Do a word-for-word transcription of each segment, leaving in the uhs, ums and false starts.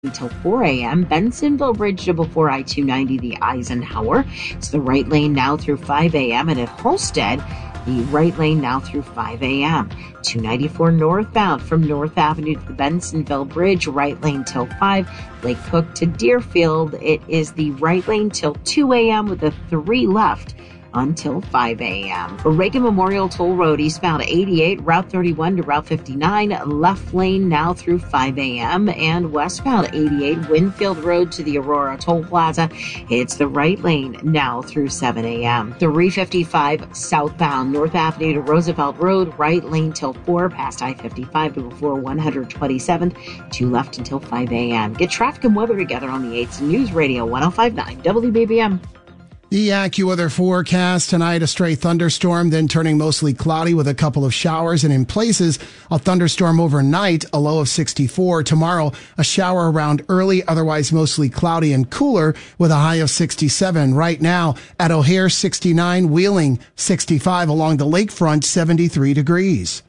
until four a.m. Bensonville Bridge to before I two ninety, the Eisenhower. It's the right lane now through five a.m. And at Holstead, the right lane now through five a.m. two ninety-four northbound from North Avenue to the Bensonville Bridge, right lane till five. Lake Cook to Deerfield, it is the right lane till two a.m. with a three left until five a.m. Reagan Memorial Toll Road eastbound eighty-eight, Route thirty-one to Route fifty-nine, left lane now through five a.m. and westbound eighty-eight, Winfield Road to the Aurora Toll Plaza. It's the right lane now through seven a.m. three fifty-five southbound North Avenue to Roosevelt Road, right lane till four, past I fifty-five to before one twenty-seventh, two left until five a.m. Get traffic and weather together on the eights News Radio one oh five point nine W B B M. The AccuWeather forecast tonight, a stray thunderstorm, then turning mostly cloudy with a couple of showers, and in places, a thunderstorm overnight, a low of sixty-four. Tomorrow, a shower around early, otherwise mostly cloudy and cooler with a high of sixty-seven. Right now, at O'Hare, sixty-nine, Wheeling, sixty-five, along the lakefront, seventy-three degrees.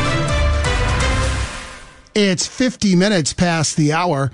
It's fifty minutes past the hour.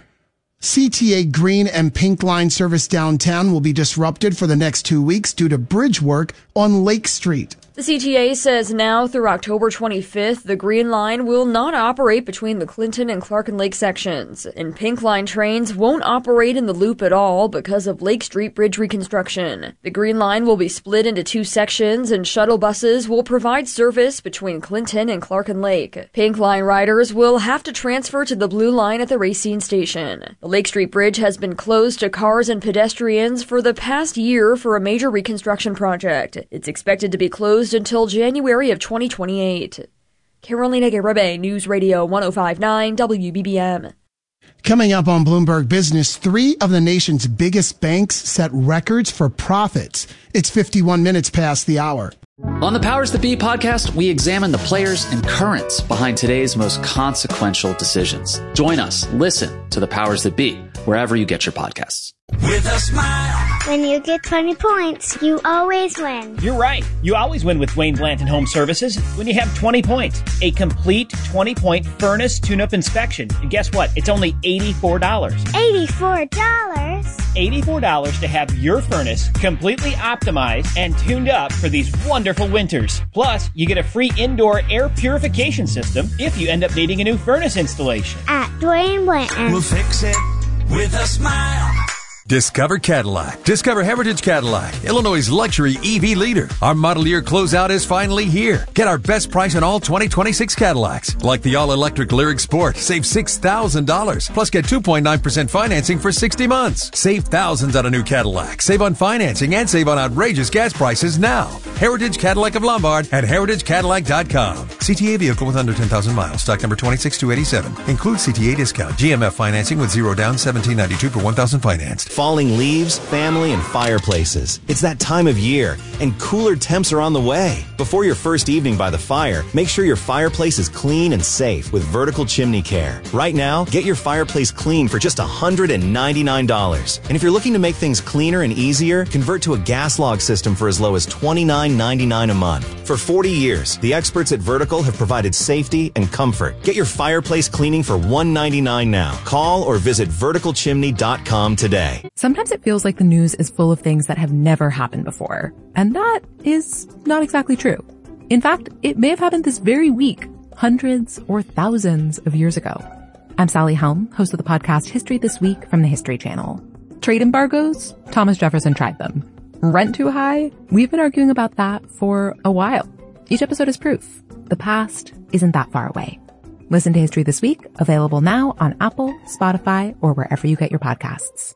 C T A Green and Pink Line service downtown will be disrupted for the next two weeks due to bridge work on Lake Street. The C T A says now through October twenty-fifth, the Green Line will not operate between the Clinton and Clark and Lake sections, and Pink Line trains won't operate in the loop at all because of Lake Street Bridge reconstruction. The Green Line will be split into two sections, and shuttle buses will provide service between Clinton and Clark and Lake. Pink Line riders will have to transfer to the Blue Line at the Racine station. The Lake Street Bridge has been closed to cars and pedestrians for the past year for a major reconstruction project. It's expected to be closed until January of twenty twenty-eight. Carolina Garibay, News Radio one oh five point nine W B B M. Coming up on Bloomberg Business, three of the nation's biggest banks set records for profits. It's fifty-one minutes past the hour. On the Powers That Be podcast, we examine the players and currents behind today's most consequential decisions. Join us. Listen to the Powers That Be wherever you get your podcasts. With a smile. When you get twenty points, you always win. You're right. You always win with Wayne Blanton Home Services when you have twenty points. A complete twenty-point furnace tune-up inspection. And guess what? It's only eighty-four dollars. eighty-four dollars? eighty-four dollars to have your furnace completely optimized and tuned up for these wonderful winters. Plus, you get a free indoor air purification system if you end up needing a new furnace installation. At Dwayne Blanton. We'll fix it with a smile. Discover Cadillac. Discover Heritage Cadillac, Illinois' luxury E V leader. Our model year closeout is finally here. Get our best price on all twenty twenty-six Cadillacs. Like the all-electric Lyriq Sport. Save six thousand dollars. Plus get two point nine percent financing for sixty months. Save thousands on a new Cadillac. Save on financing and save on outrageous gas prices now. Heritage Cadillac of Lombard at heritage cadillac dot com. C T A vehicle with under ten thousand miles. Stock number twenty-six two eighty-seven. Includes C T A discount. G M F financing with zero down, seventeen ninety-two per one thousand financed. Falling leaves, family, and fireplaces. It's that time of year, and cooler temps are on the way. Before your first evening by the fire, make sure your fireplace is clean and safe with Vertical Chimney Care. Right now, get your fireplace clean for just one hundred ninety-nine dollars. And if you're looking to make things cleaner and easier, convert to a gas log system for as low as twenty-nine ninety-nine a month. For forty years, the experts at Vertical have provided safety and comfort. Get your fireplace cleaning for one hundred ninety-nine dollars now. Call or visit vertical chimney dot com today. Sometimes it feels like the news is full of things that have never happened before. And that is not exactly true. In fact, it may have happened this very week, hundreds or thousands of years ago. I'm Sally Helm, host of the podcast History This Week from the History Channel. Trade embargoes? Thomas Jefferson tried them. Rent too high? We've been arguing about that for a while. Each episode is proof. The past isn't that far away. Listen to History This Week, available now on Apple, Spotify, or wherever you get your podcasts.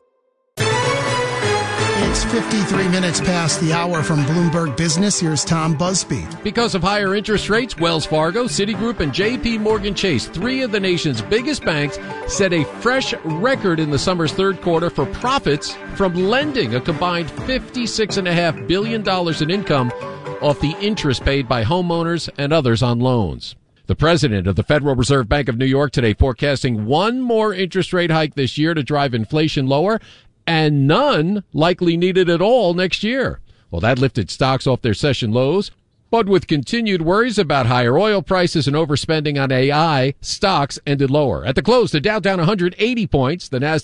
It's fifty-three minutes past the hour from Bloomberg Business. Here's Tom Busby. Because of higher interest rates, Wells Fargo, Citigroup, and J P Morgan Chase, three of the nation's biggest banks, set a fresh record in the summer's third quarter for profits from lending, a combined fifty-six point five billion dollars in income off the interest paid by homeowners and others on loans. The president of the Federal Reserve Bank of New York today forecasting one more interest rate hike this year to drive inflation lower, and none likely needed at all next year. Well, that lifted stocks off their session lows. But with continued worries about higher oil prices and overspending on A I, stocks ended lower. At the close, the Dow down one hundred eighty points, the Nasdaq